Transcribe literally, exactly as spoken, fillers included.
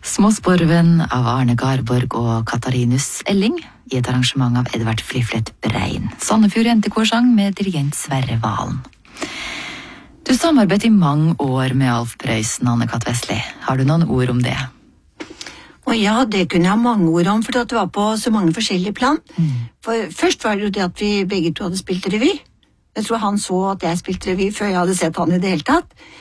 Småsporven av Arne Garborg og Katarinus Elling i et arrangement av Edvard Friflet Brein. Sandefjord Jentekorsang med dirigent Sverre Valen. Du samarbeidet i mange år med Alf Prøysen, Anne-Kat. Vestli. Har du noen ord om det? Og ja, det kunne jeg ha mange ord om, for det var på så mange forskjellige plan. Mm. For først var det jo det at vi begge to hadde spilt revy. Jeg tror han så at jeg spilte revy før jeg hadde sett han i det hele tatt.